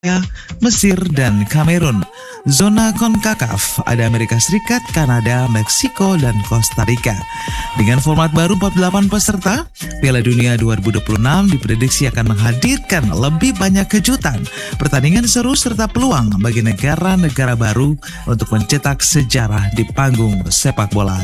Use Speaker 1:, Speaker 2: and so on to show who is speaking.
Speaker 1: Mesir, dan Kamerun. Zona CONCACAF ada Amerika Serikat, Kanada, Meksiko, dan Costa Rica. Dengan format baru 48 peserta, Piala Dunia 2026 diprediksi akan menghadirkan lebih banyak kejutan, pertandingan seru, serta peluang bagi negara-negara baru untuk mencetak sejarah di panggung sepak bola